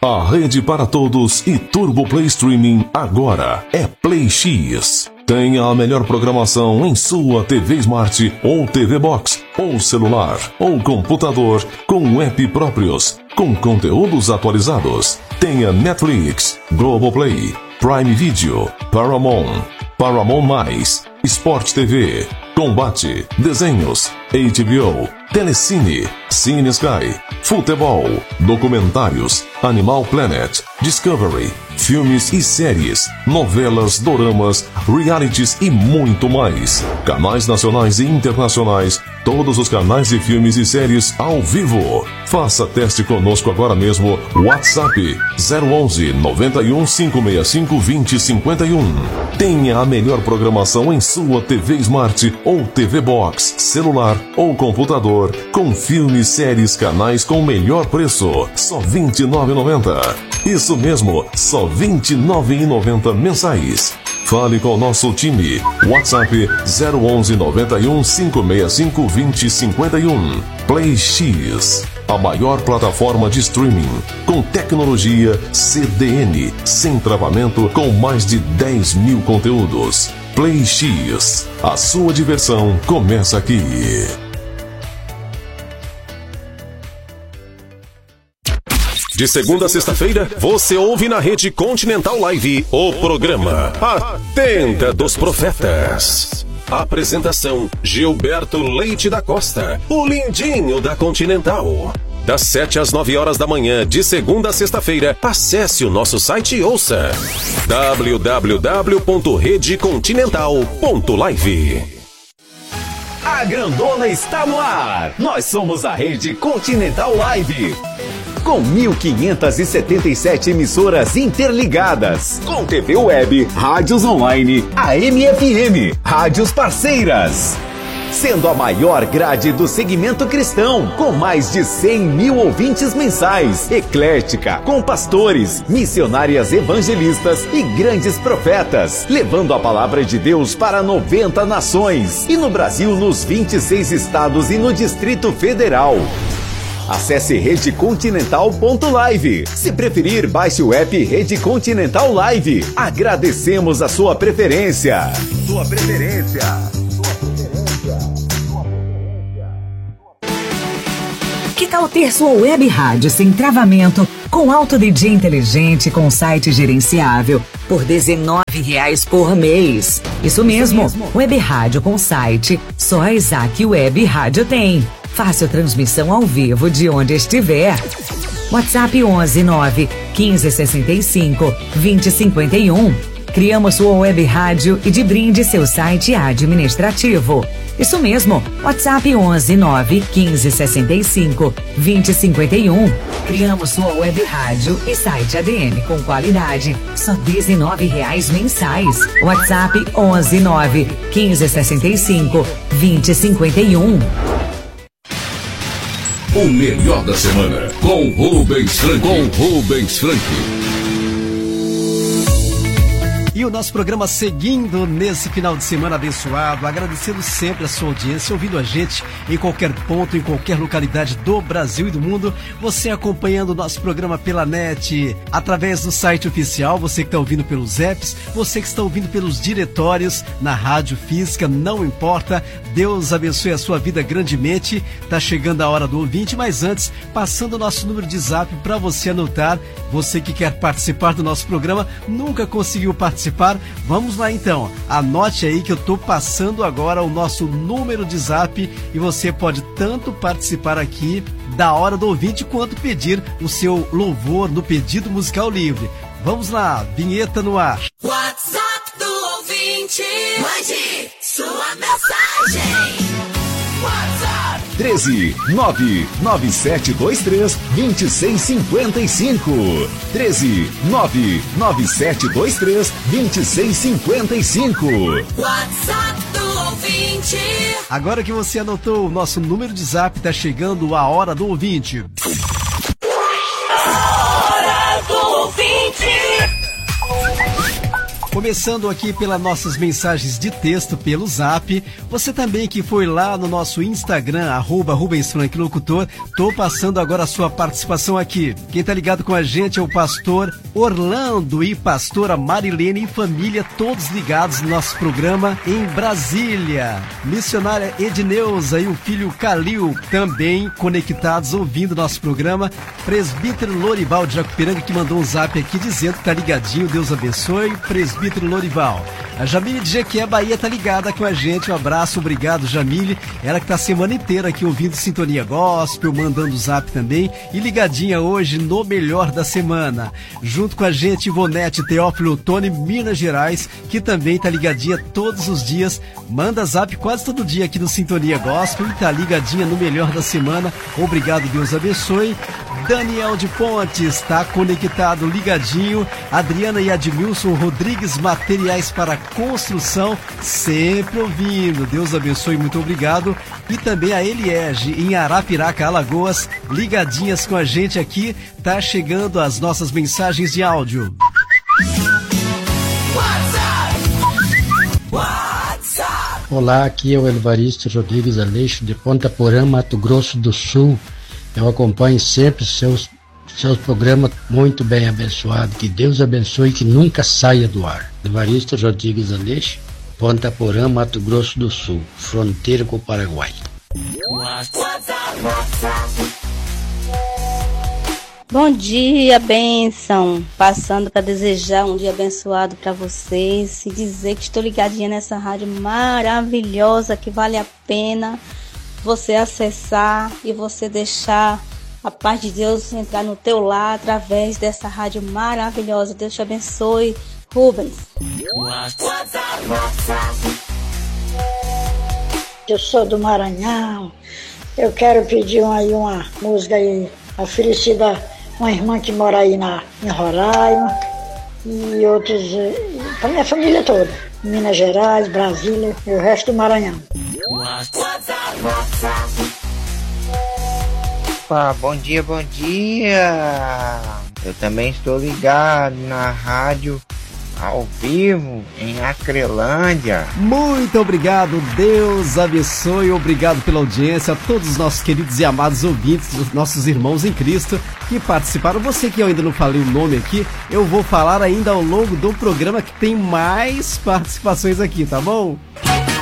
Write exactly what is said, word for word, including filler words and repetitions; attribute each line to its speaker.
Speaker 1: A rede para todos e Turbo Play Streaming agora é Play X. Tenha a melhor programação em sua T V Smart ou T V Box, ou celular, ou computador, com app próprios, com conteúdos atualizados. Tenha Netflix, Globoplay, Prime Video, Paramount, Paramount+, Sport T V, Combate, Desenhos, H B O, Telecine, Cine Sky, Futebol, Documentários, Animal Planet, Discovery, filmes e séries, novelas, doramas, realities e muito mais. Canais nacionais e internacionais, todos os canais de filmes e séries ao vivo. Faça teste conosco agora mesmo. WhatsApp zero onze, noventa e um, cinco seis cinco, vinte, cinquenta e um. Tenha a melhor programação em sua T V Smart ou T V Box, celular ou computador, com filmes, séries, canais com melhor preço. Só vinte e nove reais e noventa centavos. Isso mesmo, só vinte e nove reais e noventa centavos mensais. Fale com o nosso time. WhatsApp zero onze, noventa e um, cinco seis cinco, vinte, cinquenta e um. Play X, a maior plataforma de streaming, com tecnologia C D N, sem travamento, com mais de dez mil conteúdos. Play X, a sua diversão começa aqui. De segunda a sexta-feira, você ouve na Rede Continental Live o programa A Tenda dos Profetas. Apresentação: Gilberto Leite da Costa, o lindinho da Continental. Das sete às nove horas da manhã, de segunda a sexta-feira, acesse o nosso site e ouça w w w ponto rede continental ponto live.
Speaker 2: A grandona está no ar. Nós somos a Rede Continental Live. Com mil quinhentas e setenta e sete emissoras interligadas, com T V web, rádios online, A M F M, rádios parceiras. Sendo a maior grade do segmento cristão, com mais de cem mil ouvintes mensais, eclética, com pastores, missionárias evangelistas e grandes profetas, levando a palavra de Deus para noventa nações, e no Brasil nos vinte e seis estados e no Distrito Federal. Acesse rede continental ponto live. Se preferir, baixe o app Rede Continental Live. Agradecemos a sua preferência. Sua preferência.
Speaker 3: Que tal ter sua web rádio sem travamento, com alto D J inteligente, com site gerenciável, por dezenove reais por mês? Isso mesmo, web rádio com site, só a Isaac Web Rádio tem. Fácil transmissão ao vivo de onde estiver. WhatsApp onze, nove, quinze, sessenta e cinco, vinte, cinquenta e um. Criamos sua web rádio e de brinde seu site administrativo. Isso mesmo, WhatsApp onze, nove, quinze, sessenta e cinco, vinte, cinquenta e um. Criamos sua web rádio e site A D M com qualidade, só dezenove reais mensais. WhatsApp onze, nove, quinze, sessenta e cinco, vinte, cinquenta e um.
Speaker 1: O melhor da semana com Rubens Frank. Com Rubens Frank.
Speaker 4: E o nosso programa seguindo nesse final de semana abençoado, agradecendo sempre a sua audiência, ouvindo a gente em qualquer ponto, em qualquer localidade do Brasil e do mundo, você acompanhando o nosso programa pela net, através do site oficial, você que está ouvindo pelos apps, você que está ouvindo pelos diretórios, na rádio física, não importa, Deus abençoe a sua vida grandemente. Tá chegando a hora do ouvinte, mas antes, passando o nosso número de zap para você anotar, você que quer participar do nosso programa, nunca conseguiu participar, vamos lá então, anote aí que eu tô passando agora o nosso número de zap e você pode tanto participar aqui da Hora do Ouvinte quanto pedir o seu louvor no pedido musical livre. Vamos lá, vinheta no ar.
Speaker 5: WhatsApp do ouvinte, mande sua mensagem. WhatsApp
Speaker 2: treze, nove, nove sete dois três, dois seis cinco cinco. treze, nove, nove sete dois três, dois seis cinco cinco.
Speaker 5: WhatsApp do ouvinte.
Speaker 4: Agora que você anotou o nosso número de zap, tá chegando a Hora do Ouvinte.
Speaker 5: Hora do ouvinte.
Speaker 4: Começando aqui pelas nossas mensagens de texto pelo Zap. Você também que foi lá no nosso Instagram, arroba Rubens Frank Locutor. Tô passando agora a sua participação aqui. Quem tá ligado com a gente é o pastor Orlando e pastora Marilene e família, todos ligados no nosso programa em Brasília. Missionária Edneuza e o filho Calil também conectados, ouvindo nosso programa. Presbítero Lorival de Jacupiranga, que mandou um zap aqui dizendo que tá ligadinho, Deus abençoe. Presbítero Lorival. A Jamile de Jequié, Bahia, tá ligada com a gente. Um abraço, obrigado, Jamile. Ela que tá a semana inteira aqui ouvindo Sintonia Gospel, mandando zap também. E ligadinha hoje no melhor da semana. Junto com a gente, Ivonete Teófilo Tony, Minas Gerais, que também tá ligadinha todos os dias. Manda zap quase todo dia aqui no Sintonia Gospel e tá ligadinha no melhor da semana. Obrigado, Deus abençoe. Daniel de Pontes está conectado, ligadinho. Adriana e Admilson Rodrigues, Materiais para Construção, sempre ouvindo. Deus abençoe, muito obrigado. E também a Eliege, em Arapiraca, Alagoas, ligadinhas com a gente aqui. Tá chegando as nossas mensagens de áudio.
Speaker 6: Olá, aqui é o Elvaristo Rodrigues Aleixo, de Ponta Porã, Mato Grosso do Sul. Eu acompanho sempre seus, seus programas, muito bem abençoado. Que Deus abençoe e que nunca saia do ar. Evaristo Rodrigues Aleixo, Ponta Porã, Mato Grosso do Sul, fronteira com o Paraguai.
Speaker 7: Bom dia, bênção. Passando para desejar um dia abençoado para vocês e dizer que estou ligadinha nessa rádio maravilhosa, que vale a pena você acessar e você deixar a paz de Deus entrar no teu lar através dessa rádio maravilhosa. Deus te abençoe, Rubens.
Speaker 8: Eu sou do Maranhão. Eu quero pedir uma, aí uma música aí oferecida a uma irmã que mora aí na, em Roraima e outros, para minha família toda, Minas Gerais, Brasília e o resto do Maranhão.
Speaker 9: Opa, bom dia, bom dia! Eu também estou ligado na rádio ao vivo em Acrelândia.
Speaker 4: Muito obrigado, Deus abençoe, obrigado pela audiência, a todos os nossos queridos e amados ouvintes, os nossos irmãos em Cristo que participaram. Você que eu ainda não falei o nome aqui, eu vou falar ainda ao longo do programa, que tem mais participações aqui, tá bom?